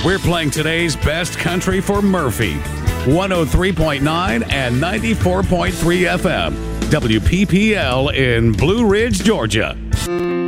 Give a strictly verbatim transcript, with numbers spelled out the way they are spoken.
We're playing today's best country for Murphy. one oh three point nine and ninety-four point three F M. W P P L in Blue Ridge, Georgia.